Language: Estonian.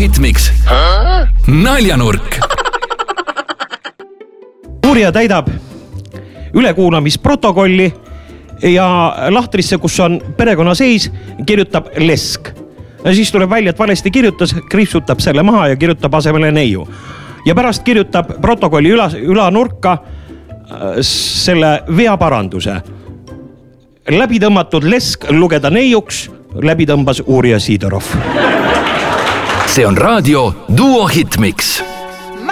Hitmix. Naljanurk. Uurija täidab ülekuulamisprotokolli ja lahtrisse, kus on perekonnaseis, kirjutab lesk. Ja siis tuleb välja, et valesti kirjutas, kriipsutab selle maha ja kirjutab asemele neiu. Ja pärast kirjutab protokolli ülanurka selle veaparanduse. Läbi tõmmatud lesk lugeda neiuks, läbi tõmbas uurija Siidorov. See on raadio Duo Hitmix.